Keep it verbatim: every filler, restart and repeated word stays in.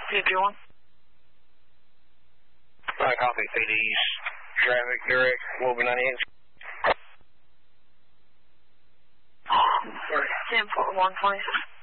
fifty-one. I copy P D's. Traffic direct, Willoughby ninety-eight. ten four one twenty-six.